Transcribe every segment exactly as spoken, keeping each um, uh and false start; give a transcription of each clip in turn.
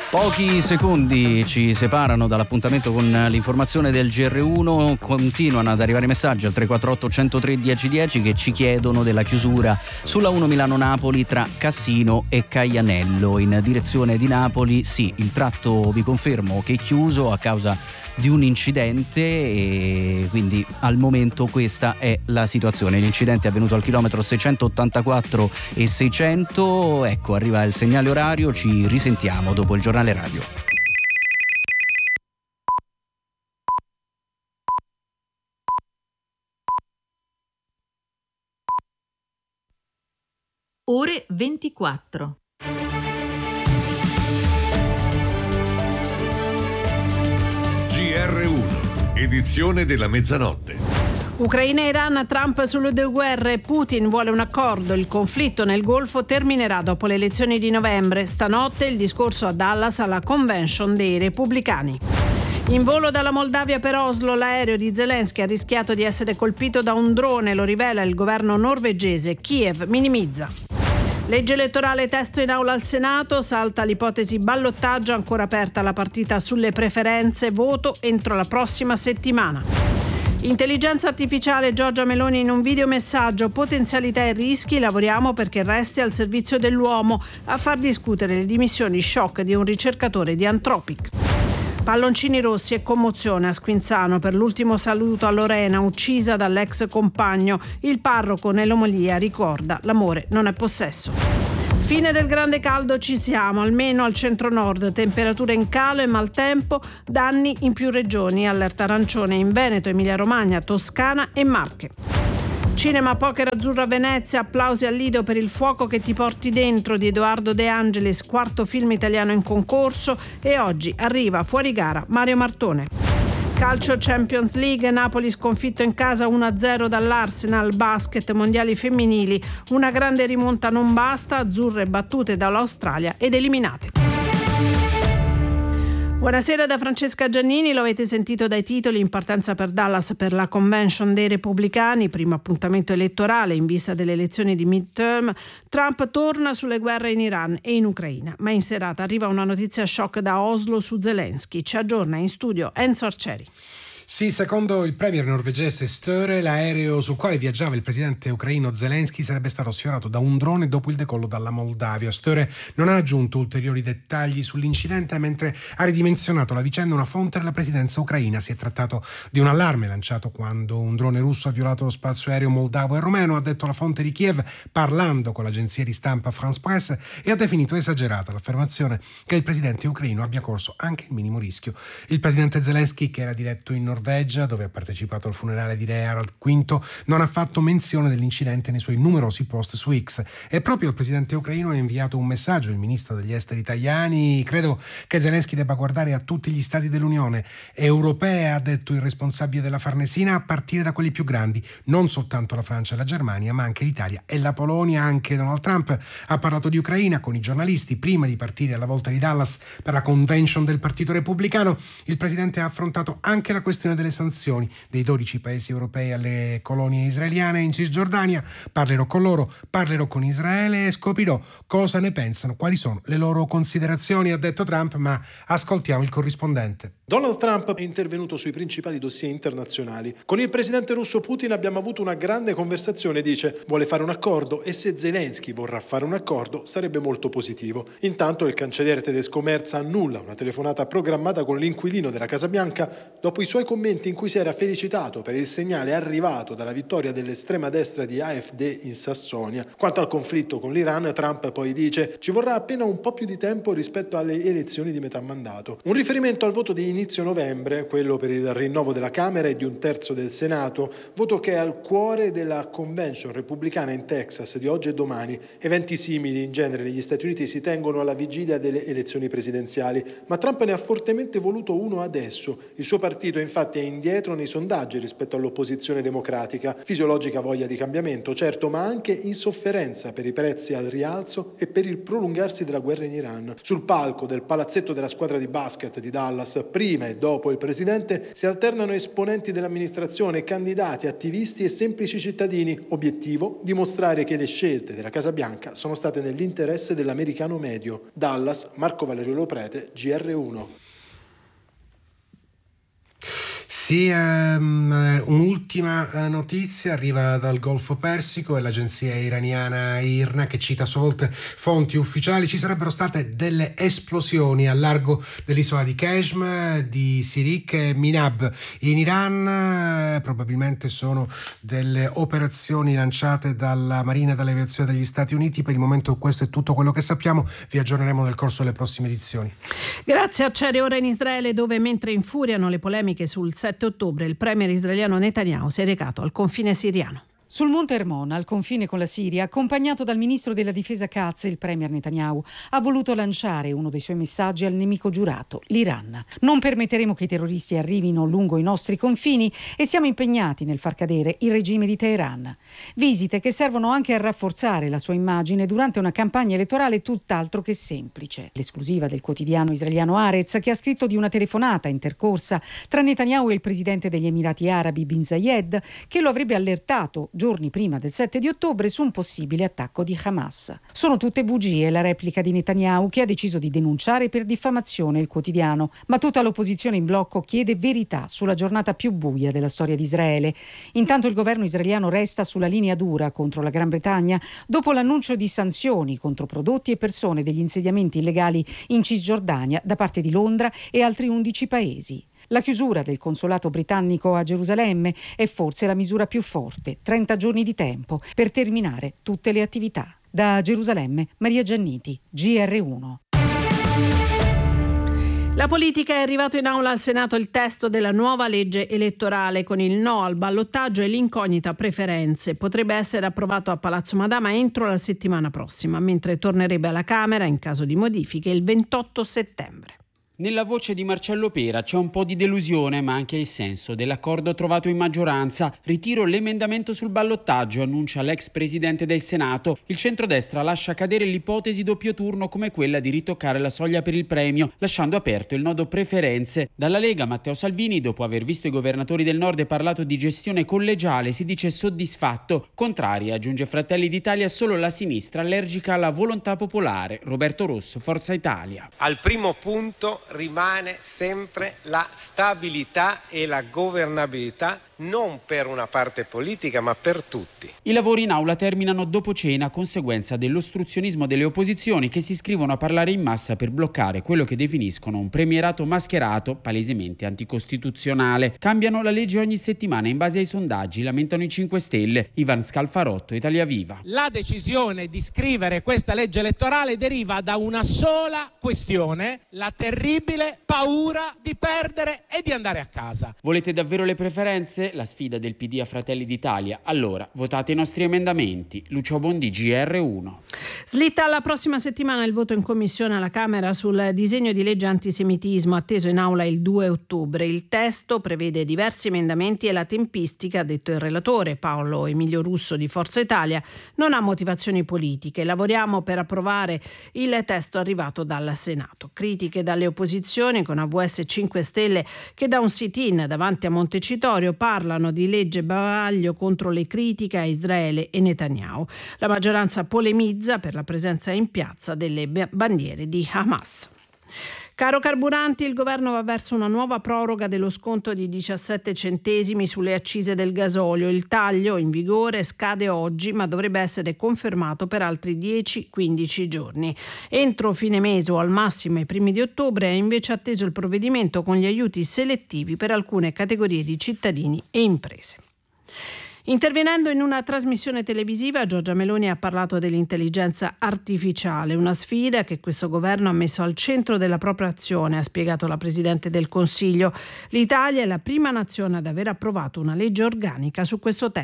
Pochi secondi ci separano dall'appuntamento con l'informazione del G R uno. Continuano ad arrivare messaggi al tre quattro otto uno zero tre uno zero uno zero che ci chiedono della chiusura sulla uno Milano-Napoli tra Cassino e Caianello in direzione di Napoli. Sì, il tratto vi confermo che è chiuso a causa di un incidente e quindi al momento questa è la situazione. L'incidente è avvenuto al chilometro seicentottantaquattro e seicento. Ecco, arriva il segnale orario, ci risentiamo dopo il giornale radio. Ore ventiquattro. G R uno, edizione della mezzanotte. Ucraina e Iran, Trump sulle due guerre, Putin vuole un accordo, il conflitto nel Golfo terminerà dopo le elezioni di novembre. Stanotte il discorso a Dallas alla convention dei repubblicani. In volo dalla Moldavia per Oslo, l'aereo di Zelensky ha rischiato di essere colpito da un drone, lo rivela il governo norvegese. Kiev minimizza. Legge elettorale, testo in aula al Senato, salta l'ipotesi ballottaggio, ancora aperta la partita sulle preferenze, voto entro la prossima settimana. Intelligenza artificiale, Giorgia Meloni in un videomessaggio, potenzialità e rischi, lavoriamo perché resti al servizio dell'uomo, a far discutere le dimissioni shock di un ricercatore di Anthropic. Palloncini rossi e commozione a Squinzano per l'ultimo saluto a Lorena, uccisa dall'ex compagno. Il parroco nell'omelia ricorda: l'amore non è possesso. Fine del grande caldo, ci siamo, almeno al centro-nord, temperature in calo e maltempo, danni in più regioni, allerta arancione in Veneto, Emilia-Romagna, Toscana e Marche. Cinema, poker azzurro a Venezia, applausi al Lido per Il fuoco che ti porti dentro di Edoardo De Angelis, quarto film italiano in concorso, e oggi arriva fuori gara Mario Martone. Calcio Champions League, Napoli sconfitto in casa uno a zero dall'Arsenal. Basket, mondiali femminili, una grande rimonta non basta, azzurre battute dall'Australia ed eliminate. Buonasera da Francesca Giannini, lo avete sentito dai titoli, importanza per Dallas per la convention dei repubblicani, primo appuntamento elettorale in vista delle elezioni di midterm. Trump torna sulle guerre in Iran e in Ucraina, ma in serata arriva una notizia shock da Oslo su Zelensky. Ci aggiorna in studio Enzo Arcieri. Sì, secondo il premier norvegese Støre, l'aereo sul quale viaggiava il presidente ucraino Zelensky sarebbe stato sfiorato da un drone dopo il decollo dalla Moldavia. Støre non ha aggiunto ulteriori dettagli sull'incidente, mentre ha ridimensionato la vicenda una fonte della presidenza ucraina. Si è trattato di un allarme lanciato quando un drone russo ha violato lo spazio aereo moldavo e romeno, ha detto la fonte di Kiev parlando con l'agenzia di stampa France Presse, e ha definito esagerata l'affermazione che il presidente ucraino abbia corso anche il minimo rischio. Il presidente Zelensky, che era diretto in Norvegia, dove ha partecipato al funerale di re Harald quinto, non ha fatto menzione dell'incidente nei suoi numerosi post su X. E proprio il presidente ucraino ha inviato un messaggio, il ministro degli esteri Tajani: credo che Zelensky debba guardare a tutti gli stati dell'Unione Europea, ha detto il responsabile della Farnesina, a partire da quelli più grandi, non soltanto la Francia e la Germania, ma anche l'Italia e la Polonia. Anche Donald Trump ha parlato di Ucraina con i giornalisti prima di partire alla volta di Dallas per la convention del Partito Repubblicano. Il presidente ha affrontato anche la questione delle sanzioni dei dodici paesi europei alle colonie israeliane in Cisgiordania. Parlerò con loro, parlerò con Israele e scoprirò cosa ne pensano, quali sono le loro considerazioni, ha detto Trump, ma ascoltiamo il corrispondente. Donald Trump è intervenuto sui principali dossier internazionali. Con il presidente russo Putin abbiamo avuto una grande conversazione, dice, vuole fare un accordo e se Zelensky vorrà fare un accordo sarebbe molto positivo. Intanto il cancelliere tedesco Merz annulla una telefonata programmata con l'inquilino della Casa Bianca dopo i suoi commenti in cui si era felicitato per il segnale arrivato dalla vittoria dell'estrema destra di A F D in Sassonia. Quanto al conflitto con l'Iran, Trump poi dice ci vorrà appena un po' più di tempo rispetto alle elezioni di metà mandato. Un riferimento al voto di inizio novembre, quello per il rinnovo della Camera e di un terzo del Senato, voto che è al cuore della convention repubblicana in Texas di oggi e domani. Eventi simili in genere negli Stati Uniti si tengono alla vigilia delle elezioni presidenziali, ma Trump ne ha fortemente voluto uno adesso. Il suo partito infatti infatti è indietro nei sondaggi rispetto all'opposizione democratica, fisiologica voglia di cambiamento, certo, ma anche insofferenza per i prezzi al rialzo e per il prolungarsi della guerra in Iran. Sul palco del palazzetto della squadra di basket di Dallas, prima e dopo il presidente, si alternano esponenti dell'amministrazione, candidati, attivisti e semplici cittadini. Obiettivo: dimostrare che le scelte della Casa Bianca sono state nell'interesse dell'americano medio. Dallas, Marco Valerio Loprete, G R uno. Sì, um, un'ultima notizia arriva dal Golfo Persico e l'agenzia iraniana I R N A, che cita a sua volta fonti ufficiali. Ci sarebbero state delle esplosioni al largo dell'isola di Qeshm, di Sirik e Minab in Iran. Probabilmente sono delle operazioni lanciate dalla Marina e dall'aviazione degli Stati Uniti. Per il momento questo è tutto quello che sappiamo. Vi aggiorneremo nel corso delle prossime edizioni. Grazie a Cere. Ora in Israele, dove mentre infuriano le polemiche sul sette ottobre, il premier israeliano Netanyahu si è recato al confine siriano. Sul Monte Hermon, al confine con la Siria, accompagnato dal ministro della difesa Katz, il premier Netanyahu ha voluto lanciare uno dei suoi messaggi al nemico giurato, l'Iran. Non permetteremo che i terroristi arrivino lungo i nostri confini e siamo impegnati nel far cadere il regime di Teheran. Visite che servono anche a rafforzare la sua immagine durante una campagna elettorale tutt'altro che semplice. L'esclusiva del quotidiano israeliano Haaretz, che ha scritto di una telefonata intercorsa tra Netanyahu e il presidente degli Emirati Arabi Bin Zayed, che lo avrebbe allertato giorni prima del sette di ottobre su un possibile attacco di Hamas. Sono tutte bugie, la replica di Netanyahu, che ha deciso di denunciare per diffamazione il quotidiano, ma tutta l'opposizione in blocco chiede verità sulla giornata più buia della storia di Israele. Intanto il governo israeliano resta sulla linea dura contro la Gran Bretagna dopo l'annuncio di sanzioni contro prodotti e persone degli insediamenti illegali in Cisgiordania da parte di Londra e altri undici paesi. La chiusura del consolato britannico a Gerusalemme è forse la misura più forte, trenta giorni di tempo per terminare tutte le attività. Da Gerusalemme, Maria Gianniti, G R uno. La politica è arrivato in aula al Senato il testo della nuova legge elettorale con il no al ballottaggio e l'incognita preferenze. Potrebbe essere approvato a Palazzo Madama entro la settimana prossima, mentre tornerebbe alla Camera in caso di modifiche il ventotto settembre. Nella voce di Marcello Pera c'è un po' di delusione, ma anche il senso dell'accordo trovato in maggioranza. Ritiro l'emendamento sul ballottaggio, annuncia l'ex presidente del Senato. Il centrodestra lascia cadere l'ipotesi doppio turno come quella di ritoccare la soglia per il premio, lasciando aperto il nodo preferenze. Dalla Lega, Matteo Salvini, dopo aver visto i governatori del Nord e parlato di gestione collegiale, si dice soddisfatto. Contraria, aggiunge Fratelli d'Italia, solo la sinistra allergica alla volontà popolare. Roberto Rosso, Forza Italia. Al primo punto rimane sempre la stabilità e la governabilità, non per una parte politica ma per tutti. I lavori in aula terminano dopo cena a conseguenza dell'ostruzionismo delle opposizioni, che si iscrivono a parlare in massa per bloccare quello che definiscono un premierato mascherato palesemente anticostituzionale. Cambiano la legge ogni settimana in base ai sondaggi, lamentano i cinque Stelle. Ivan Scalfarotto, Italia Viva. La decisione di scrivere questa legge elettorale deriva da una sola questione: la terribile paura di perdere e di andare a casa. Volete davvero le preferenze? La sfida del P D a Fratelli d'Italia. Allora, votate i nostri emendamenti. Lucio Bondi, G R uno. Slitta alla prossima settimana il voto in commissione alla Camera sul disegno di legge antisemitismo, atteso in aula il due ottobre. Il testo prevede diversi emendamenti e la tempistica, ha detto il relatore Paolo Emilio Russo di Forza Italia, non ha motivazioni politiche. Lavoriamo per approvare il testo arrivato dal Senato. Critiche dalle opposizioni, con A V S cinque Stelle che da un sit-in davanti a Montecitorio parlano di legge bavaglio contro le critiche a Israele e Netanyahu. La maggioranza polemizza per la presenza in piazza delle bandiere di Hamas. Caro carburanti, il governo va verso una nuova proroga dello sconto di diciassette centesimi sulle accise del gasolio. Il taglio in vigore scade oggi, ma dovrebbe essere confermato per altri dieci quindici giorni. Entro fine mese o al massimo ai primi di ottobre è invece atteso il provvedimento con gli aiuti selettivi per alcune categorie di cittadini e imprese. Intervenendo in una trasmissione televisiva, Giorgia Meloni ha parlato dell'intelligenza artificiale, una sfida che questo governo ha messo al centro della propria azione, ha spiegato la Presidente del Consiglio. L'Italia è la prima nazione ad aver approvato una legge organica su questo tema.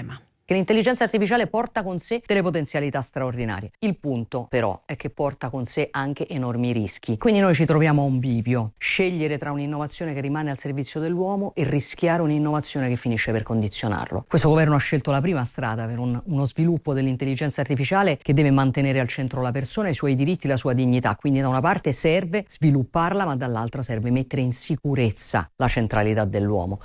che l'intelligenza artificiale porta con sé delle potenzialità straordinarie. Il punto però è che porta con sé anche enormi rischi. Quindi noi ci troviamo a un bivio: scegliere tra un'innovazione che rimane al servizio dell'uomo e rischiare un'innovazione che finisce per condizionarlo. Questo governo ha scelto la prima strada per un, uno sviluppo dell'intelligenza artificiale che deve mantenere al centro la persona, i suoi diritti, la sua dignità. Quindi da una parte serve svilupparla, ma dall'altra serve mettere in sicurezza la centralità dell'uomo.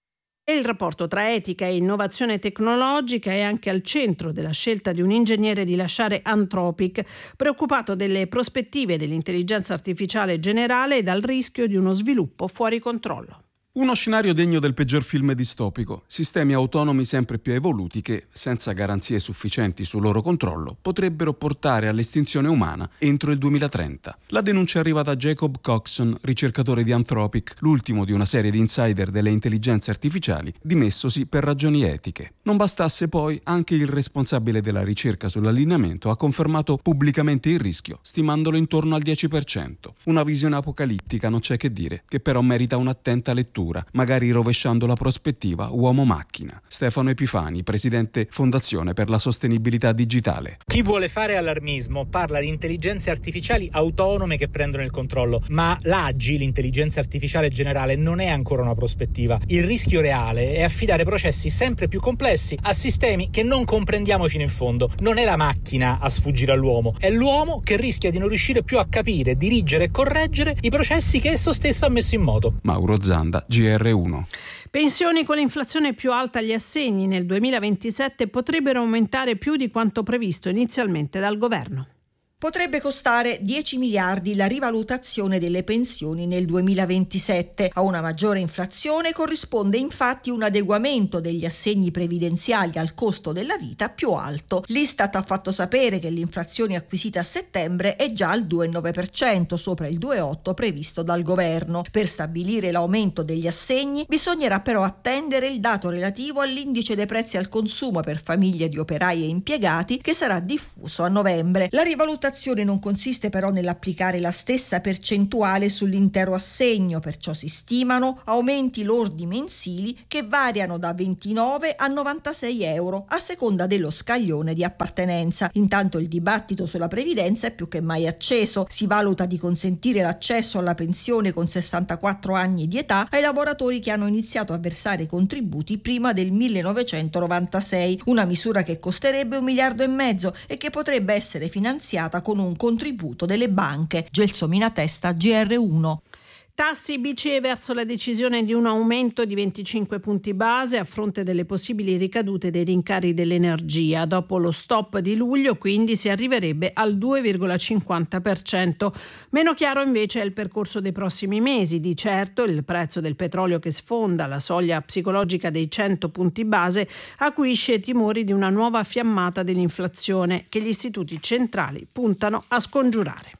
E il rapporto tra etica e innovazione tecnologica è anche al centro della scelta di un ingegnere di lasciare Anthropic, preoccupato delle prospettive dell'intelligenza artificiale generale e dal rischio di uno sviluppo fuori controllo. Uno scenario degno del peggior film distopico, sistemi autonomi sempre più evoluti che, senza garanzie sufficienti sul loro controllo, potrebbero portare all'estinzione umana entro il duemilatrenta. La denuncia arriva da Jacob Coxon, ricercatore di Anthropic, l'ultimo di una serie di insider delle intelligenze artificiali, dimessosi per ragioni etiche. Non bastasse poi, anche il responsabile della ricerca sull'allineamento ha confermato pubblicamente il rischio, stimandolo intorno al dieci per cento. Una visione apocalittica, non c'è che dire, che però merita un'attenta lettura, magari rovesciando la prospettiva uomo-macchina. Stefano Epifani, presidente Fondazione per la Sostenibilità Digitale. Chi vuole fare allarmismo parla di intelligenze artificiali autonome che prendono il controllo, ma l'A G I, l'intelligenza artificiale generale, non è ancora una prospettiva. Il rischio reale è affidare processi sempre più complessi a sistemi che non comprendiamo fino in fondo. Non è la macchina a sfuggire all'uomo, è l'uomo che rischia di non riuscire più a capire, dirigere e correggere i processi che esso stesso ha messo in moto. Mauro Zanda, G R uno. Pensioni con l'inflazione più alta, gli assegni nel duemilaventisette potrebbero aumentare più di quanto previsto inizialmente dal governo. Potrebbe costare dieci miliardi la rivalutazione delle pensioni nel duemilaventisette. A una maggiore inflazione corrisponde infatti un adeguamento degli assegni previdenziali al costo della vita più alto. L'Istat ha fatto sapere che l'inflazione acquisita a settembre è già al due virgola nove per cento, sopra il due virgola otto per cento previsto dal governo. Per stabilire l'aumento degli assegni bisognerà però attendere il dato relativo all'indice dei prezzi al consumo per famiglie di operai e impiegati, che sarà diffuso a novembre. La rivalutazione non consiste però nell'applicare la stessa percentuale sull'intero assegno, perciò si stimano aumenti lordi mensili che variano da ventinove a novantasei euro a seconda dello scaglione di appartenenza. Intanto il dibattito sulla previdenza è più che mai acceso. Si valuta di consentire l'accesso alla pensione con sessantaquattro anni di età ai lavoratori che hanno iniziato a versare contributi prima del millenovecentonovantasei, una misura che costerebbe un miliardo e mezzo e che potrebbe essere finanziata con un contributo delle banche. Gelsomina Testa, G R uno. Tassi B C E verso la decisione di un aumento di venticinque punti base a fronte delle possibili ricadute dei rincari dell'energia. Dopo lo stop di luglio, quindi, si arriverebbe al due virgola cinquanta per cento. Meno chiaro invece è il percorso dei prossimi mesi. Di certo il prezzo del petrolio, che sfonda la soglia psicologica dei cento punti base, acuisce i timori di una nuova fiammata dell'inflazione che gli istituti centrali puntano a scongiurare.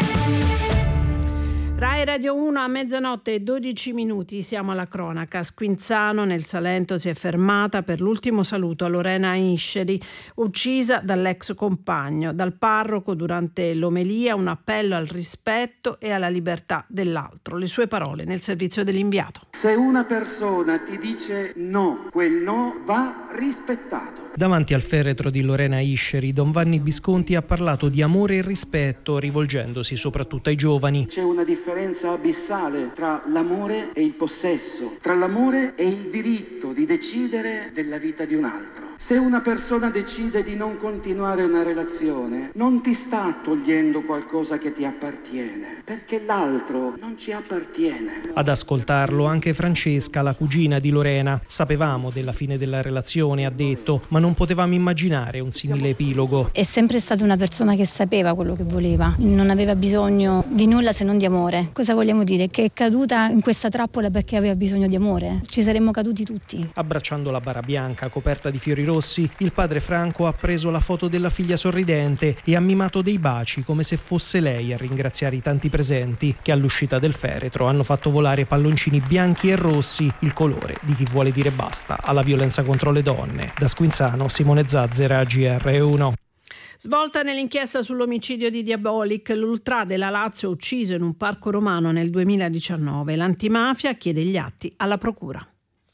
Rai Radio uno a mezzanotte e dodici minuti, siamo alla cronaca. A Squinzano, nel Salento, si è fermata per l'ultimo saluto a Lorena Isceri, uccisa dall'ex compagno. Dal parroco, durante l'omelia, un appello al rispetto e alla libertà dell'altro. Le sue parole nel servizio dell'inviato. Se una persona ti dice no, quel no va rispettato. Davanti al feretro di Lorena Isceri, Don Vanni Visconti ha parlato di amore e rispetto, rivolgendosi soprattutto ai giovani. C'è una differenza abissale tra l'amore e il possesso, tra l'amore e il diritto di decidere della vita di un altro. Se una persona decide di non continuare una relazione, non ti sta togliendo qualcosa che ti appartiene, perché l'altro non ci appartiene. Ad ascoltarlo anche Francesca, la cugina di Lorena. Sapevamo della fine della relazione, ha detto, ma non potevamo immaginare un simile epilogo. È sempre stata una persona che sapeva quello che voleva, non aveva bisogno di nulla se non di amore. Cosa vogliamo dire? Che è caduta in questa trappola perché aveva bisogno di amore? Ci saremmo caduti tutti. Abbracciando la bara bianca coperta di fiori rossi, il padre Franco ha preso la foto della figlia sorridente e ha mimato dei baci come se fosse lei a ringraziare i tanti presenti che all'uscita del feretro hanno fatto volare palloncini bianchi e rossi, il colore di chi vuole dire basta alla violenza contro le donne. Da Squinzano, Simone Zazzera, G R uno. Svolta nell'inchiesta sull'omicidio di Diabolic, l'ultra della Lazio ucciso in un parco romano nel duemiladiciannove. L'antimafia chiede gli atti alla procura.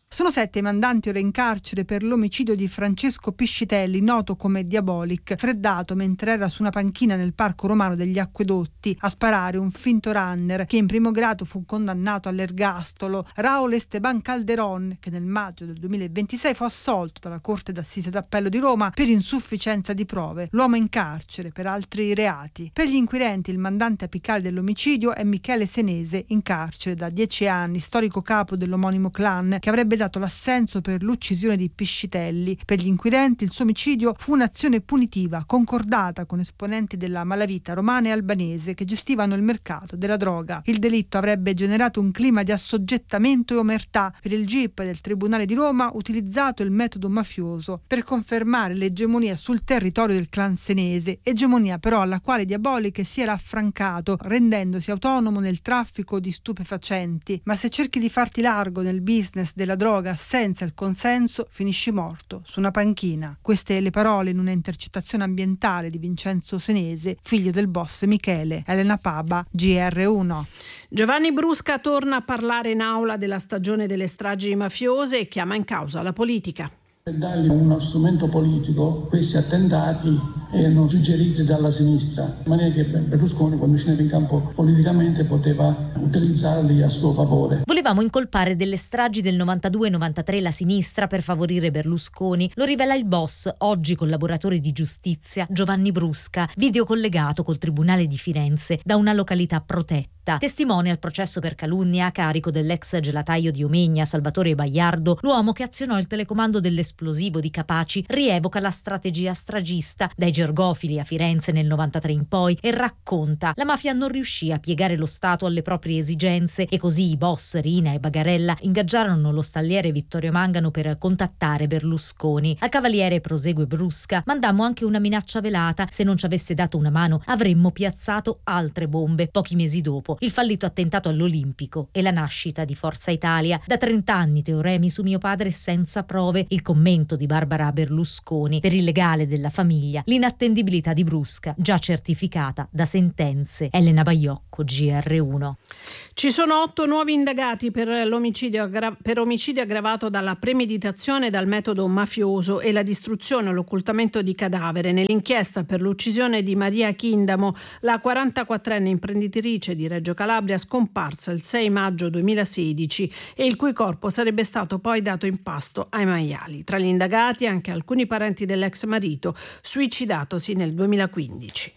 Sono sette i mandanti ora in carcere per l'omicidio di Francesco Piscitelli, noto come Diabolic, freddato mentre era su una panchina nel parco romano degli Acquedotti a sparare un finto runner che in primo grado fu condannato all'ergastolo. Raul Esteban Calderón, che nel maggio del duemilaventisei fu assolto dalla Corte d'Assise d'Appello di Roma per insufficienza di prove. L'uomo in carcere per altri reati. Per gli inquirenti il mandante apicale dell'omicidio è Michele Senese, in carcere da dieci anni, storico capo dell'omonimo clan che avrebbe dato l'assenso per l'uccisione di Piscitelli. Per gli inquirenti il suo omicidio fu un'azione punitiva concordata con esponenti della malavita romana e albanese che gestivano il mercato della droga. Il delitto avrebbe generato un clima di assoggettamento e omertà. Per il G I P del Tribunale di Roma ha utilizzato il metodo mafioso per confermare l'egemonia sul territorio del clan senese, egemonia però alla quale Diabolic si era affrancato rendendosi autonomo nel traffico di stupefacenti. Ma se cerchi di farti largo nel business della droga senza il consenso finisci morto su una panchina. Queste le parole in una intercettazione ambientale di Vincenzo Senese, figlio del boss Michele. Elena Paba, G R uno. Giovanni Brusca torna a parlare in aula della stagione delle stragi mafiose e chiama in causa la politica. Per dargli uno strumento politico, questi attentati erano suggeriti dalla sinistra, in maniera che Berlusconi, quando scendeva in campo politicamente, poteva utilizzarli a suo favore. Volevamo incolpare delle stragi del novantadue novantatré la sinistra per favorire Berlusconi. Lo rivela il boss, oggi collaboratore di giustizia, Giovanni Brusca, video collegato col Tribunale di Firenze da una località protetta. Testimone al processo per calunnia a carico dell'ex gelataio di Omegna, Salvatore Baiardo, l'uomo che azionò il telecomando dell'esplosivo di Capaci rievoca la strategia stragista dai Gergofili a Firenze nel novantatré in poi e racconta: la mafia non riuscì a piegare lo Stato alle proprie esigenze e così i boss Rina e Bagarella ingaggiarono lo stalliere Vittorio Mangano per contattare Berlusconi. Al cavaliere, prosegue Brusca, mandammo anche una minaccia velata: se non ci avesse dato una mano avremmo piazzato altre bombe. Pochi mesi dopo il fallito attentato all'Olimpico e la nascita di Forza Italia. Da trent'anni teoremi su mio padre senza prove, il commento di Barbara Berlusconi. Per il legale della famiglia, l'inattendibilità di Brusca, già certificata da sentenze. Elena Baiocco, G R uno. Ci sono otto nuovi indagati per l'omicidio aggra- per omicidio aggravato dalla premeditazione e dal metodo mafioso e la distruzione o l'occultamento di cadavere nell'inchiesta per l'uccisione di Maria Chindamo, la quarantaquattrenne imprenditrice di Reggio Calabria scomparsa il sei maggio duemilasedici e il cui corpo sarebbe stato poi dato in pasto ai maiali. Tra gli indagati anche alcuni parenti dell'ex marito, suicidatosi nel duemilaquindici.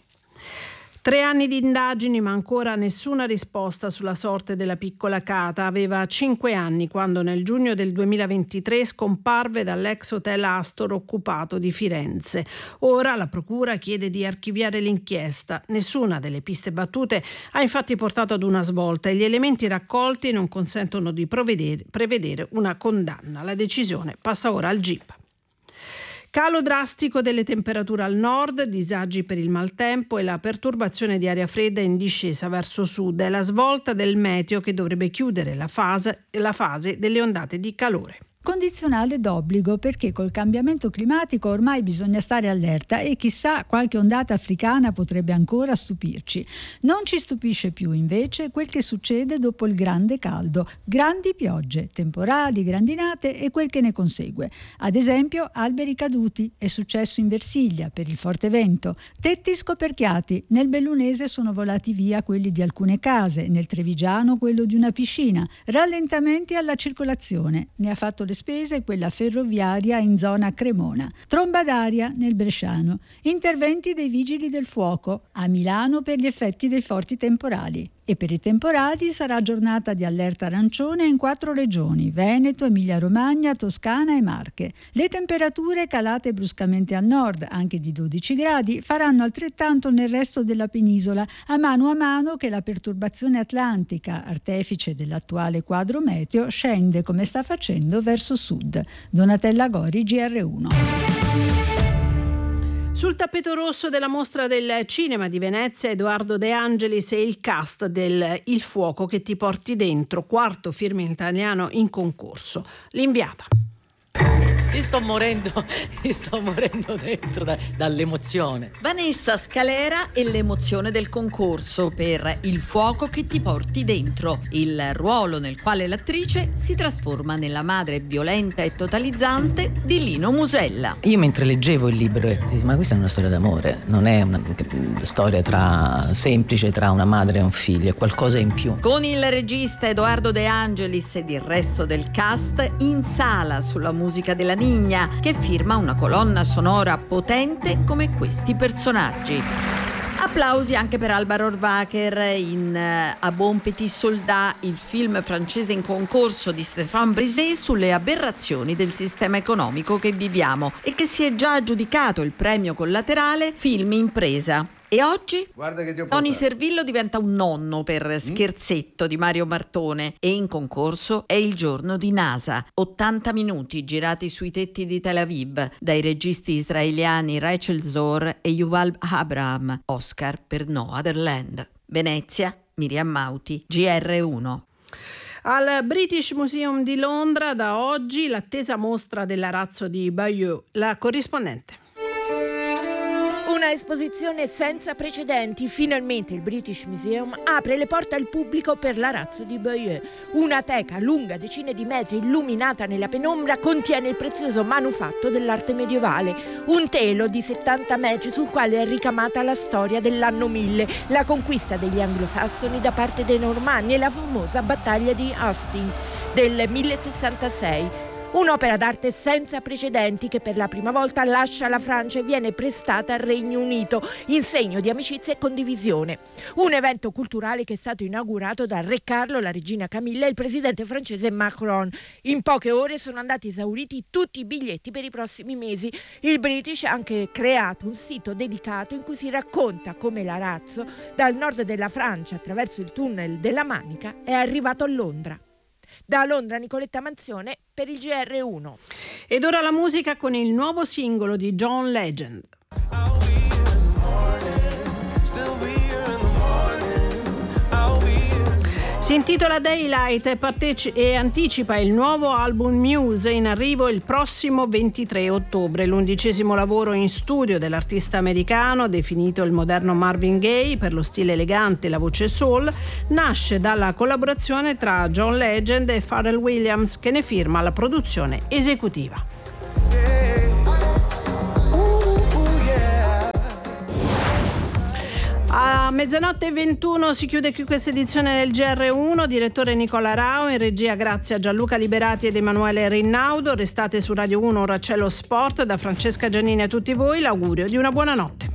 Tre anni di indagini ma ancora nessuna risposta sulla sorte della piccola Cata. Aveva cinque anni quando nel giugno del duemilaventitré scomparve dall'ex hotel Astor occupato di Firenze. Ora la procura chiede di archiviare l'inchiesta. Nessuna delle piste battute ha infatti portato ad una svolta e gli elementi raccolti non consentono di prevedere, prevedere una condanna. La decisione passa ora al G I P. Calo drastico delle temperature al nord, disagi per il maltempo e la perturbazione di aria fredda in discesa verso sud. È la svolta del meteo che dovrebbe chiudere la fase, la fase delle ondate di calore. Condizionale d'obbligo, perché col cambiamento climatico ormai bisogna stare allerta e chissà, qualche ondata africana potrebbe ancora stupirci. Non ci stupisce più invece quel che succede dopo il grande caldo: grandi piogge, temporali, grandinate e quel che ne consegue. Ad esempio alberi caduti, è successo in Versilia per il forte vento, tetti scoperchiati, nel Bellunese sono volati via quelli di alcune case, nel Trevigiano quello di una piscina, rallentamenti alla circolazione, ne ha fatto le spese quella ferroviaria in zona Cremona, tromba d'aria nel Bresciano, interventi dei vigili del fuoco a Milano per gli effetti dei forti temporali. E per i temporali sarà giornata di allerta arancione in quattro regioni: Veneto, Emilia-Romagna, Toscana e Marche. Le temperature calate bruscamente al nord, anche di dodici gradi, faranno altrettanto nel resto della penisola, a mano a mano che la perturbazione atlantica, artefice dell'attuale quadro meteo, scende come sta facendo verso sud. Donatella Gori, G R uno. Sul tappeto rosso della mostra del cinema di Venezia, Edoardo De Angelis e il cast del Il fuoco che ti porti dentro, quarto film italiano in concorso. L'inviata. Io sto morendo, io sto morendo dentro da, dall'emozione. Vanessa Scalera e l'emozione del concorso per Il fuoco che ti porti dentro, il ruolo nel quale l'attrice si trasforma nella madre violenta e totalizzante di Lino Musella. Io mentre leggevo il libro, dicevo, ma questa è una storia d'amore, non è una storia tra semplice tra una madre e un figlio, è qualcosa in più. Con il regista Edoardo De Angelis ed il resto del cast in sala sulla musica della Nigna, che firma una colonna sonora potente come questi personaggi. Applausi anche per Alba Rohrwacher in uh, A Bon Petit Soldat, il film francese in concorso di Stéphane Brisé sulle aberrazioni del sistema economico che viviamo e che si è già aggiudicato il premio collaterale Film Impresa. E oggi Guarda che ti ho Tony portato. Servillo diventa un nonno per Scherzetto di Mario Martone e in concorso è Il giorno di NASA, ottanta minuti girati sui tetti di Tel Aviv dai registi israeliani Rachel Zor e Yuval Abraham, Oscar per No Other Land. Venezia, Miriam Mauti, G R uno. Al British Museum di Londra da oggi l'attesa mostra dell'arazzo di Bayeux. La corrispondente. Una esposizione senza precedenti. Finalmente il British Museum apre le porte al pubblico per l'arazzo di Bayeux. Una teca lunga decine di metri, illuminata nella penombra, contiene il prezioso manufatto dell'arte medievale. Un telo di settanta metri sul quale è ricamata la storia dell'anno mille, la conquista degli anglosassoni da parte dei normanni e la famosa battaglia di Hastings del millesessantasei. Un'opera d'arte senza precedenti che per la prima volta lascia la Francia e viene prestata al Regno Unito in segno di amicizia e condivisione. Un evento culturale che è stato inaugurato da Re Carlo, la regina Camilla e il presidente francese Macron. In poche ore sono andati esauriti tutti i biglietti per i prossimi mesi. Il British ha anche creato un sito dedicato in cui si racconta come l'arazzo dal nord della Francia attraverso il tunnel della Manica è arrivato a Londra. Da Londra Nicoletta Manzione per il G R uno. Ed ora la musica con il nuovo singolo di John Legend. Si intitola Daylight e, parteci- e anticipa il nuovo album Muse, in arrivo il prossimo ventitré ottobre. L'undicesimo lavoro in studio dell'artista americano, definito il moderno Marvin Gaye per lo stile elegante e la voce soul, nasce dalla collaborazione tra John Legend e Pharrell Williams, che ne firma la produzione esecutiva. A mezzanotte e ventuno si chiude qui questa edizione del G R uno. Direttore Nicola Rao, in regia grazie a Gianluca Liberati ed Emanuele Rinnaudo. Restate su Radio uno, ora c'è lo sport. Da Francesca Giannini a tutti voi l'augurio di una buona notte.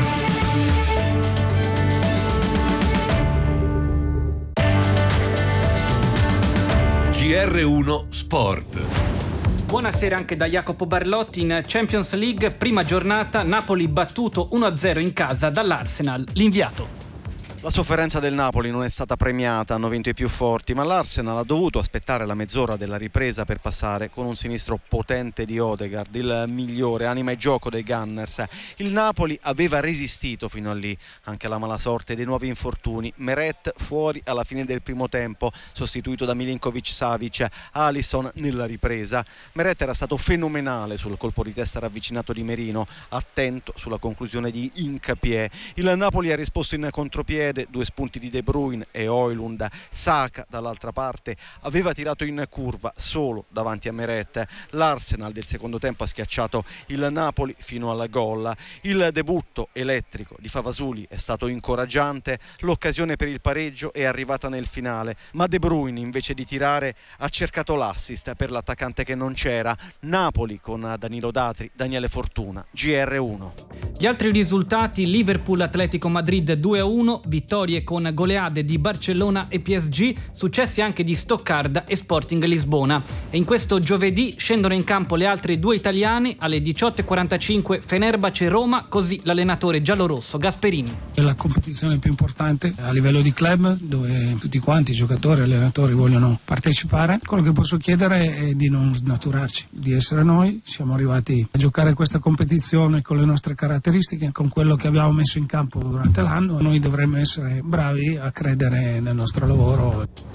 G R uno Sport. Buonasera anche da Jacopo Barlotti. In Champions League, prima giornata, Napoli battuto uno a zero in casa dall'Arsenal. L'inviato. La sofferenza del Napoli non è stata premiata, hanno vinto i più forti, ma l'Arsenal ha dovuto aspettare la mezz'ora della ripresa per passare con un sinistro potente di Odegaard, il migliore, anima e gioco dei Gunners. Il Napoli aveva resistito fino a lì, anche alla mala sorte dei nuovi infortuni. Meret fuori alla fine del primo tempo, sostituito da Milinkovic-Savic, Alisson nella ripresa. Meret era stato fenomenale sul colpo di testa ravvicinato di Merino, attento sulla conclusione di Hincapié. Il Napoli ha risposto in contropiede, due spunti di De Bruyne e Højlund. Saka dall'altra parte aveva tirato in curva solo davanti a Meret. L'Arsenal del secondo tempo ha schiacciato il Napoli fino al gol. Il debutto elettrico di Favasuli è stato incoraggiante, l'occasione per il pareggio è arrivata nel finale, ma De Bruyne invece di tirare ha cercato l'assist per l'attaccante che non c'era. Napoli con Danilo Datri, Daniele Fortuna, G R uno. Gli altri risultati: Liverpool-Atletico Madrid due a uno, vittorie con goleade di Barcellona e P S G, successi anche di Stoccarda e Sporting Lisbona. E in questo giovedì scendono in campo le altre due italiane alle diciotto e quarantacinque, Fenerbahce-Roma, così l'allenatore giallorosso Gasperini. È la competizione più importante a livello di club, dove tutti quanti, giocatori e allenatori, vogliono partecipare. Quello che posso chiedere è di non snaturarci, di essere noi. Siamo arrivati a giocare questa competizione con le nostre caratteristiche, con quello che abbiamo messo in campo durante l'anno. Noi dovremmo essere bravi a credere nel nostro lavoro.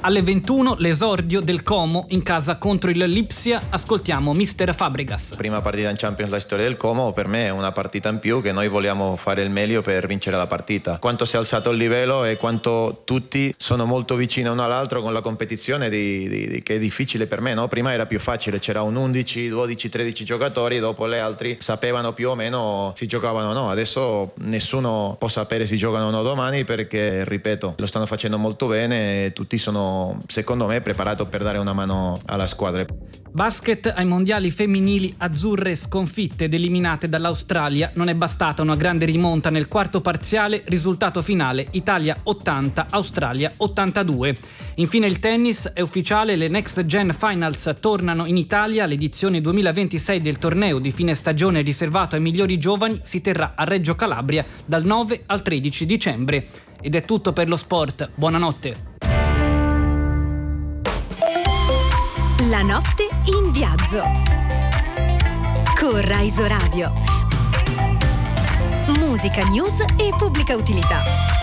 Alle ventuno l'esordio del Como in casa contro il Lipsia. Ascoltiamo mister Fabregas. Prima partita in Champions la storia del Como, per me è una partita in più che noi vogliamo fare il meglio per vincere la partita. Quanto si è alzato il livello e quanto tutti sono molto vicini uno all'altro con la competizione di, di, di, che è difficile per me, no? Prima era più facile, c'era un undici, dodici, tredici giocatori, dopo gli altri sapevano più o meno si giocavano o no. Adesso nessuno può sapere se giocano o no domani perché, ripeto, lo stanno facendo molto bene e tutti sono, secondo me, preparati per dare una mano alla squadra. Basket, ai mondiali femminili azzurre sconfitte ed eliminate dall'Australia. Non è bastata una grande rimonta nel quarto parziale, risultato finale Italia ottanta, Australia ottantadue. Infine il tennis, è ufficiale, le Next Gen Finals tornano in Italia. L'edizione duemilaventisei del torneo di fine stagione riservato ai migliori giovani si terrà a Reggio Calabria dal nove al tredici dicembre. Ed è tutto per lo sport, buonanotte. La notte in viaggio con Rai Radio. Musica, news e pubblica utilità.